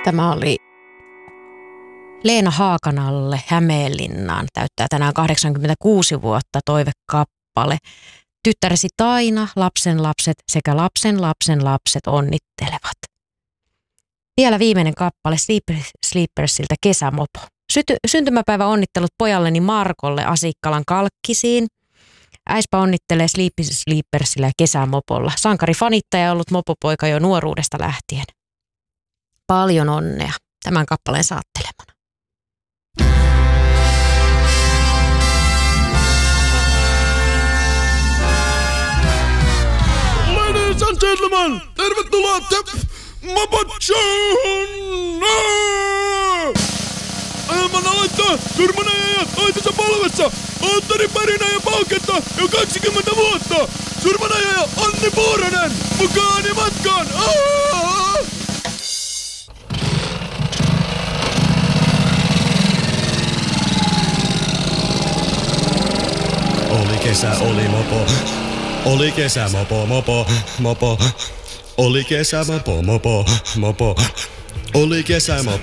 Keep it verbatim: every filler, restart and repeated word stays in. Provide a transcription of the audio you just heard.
Tämä oli Leena Haakanalle Hämeenlinnaan. Täyttää tänään kahdeksankymmentäkuusi vuotta toivekappale. Tyttäresi Taina, lapsen lapset sekä lapsen lapsen lapset onnittelevat. Vielä viimeinen kappale Sleepersiltä Kesämopo. Syty, syntymäpäivä onnittelut pojalleni Markolle Asikkalan Kalkkisiin. Äispä onnittelee Sleepersillä ja Kesämopolla. Sankari fanittaja ollut mopopoika jo nuoruudesta lähtien. Paljon onnea tämän kappaleen saattelemana. Ladies and gentlemen, tervetuloa Tep Mopochoon! Ajelman aloittaa Surmanen ja toisensa polvessa. Ottari Pärinä ja Pauketta jo kaksikymmentä vuotta. Surmanen ja Anni Puuranen mukaan ja matkaan! Aaaa! Oli kesä, oli mopo. Oli kesä, mopo, mopo, mopo. Oli kesä, mopo, mopo, mopo. Oli kesä, mopo.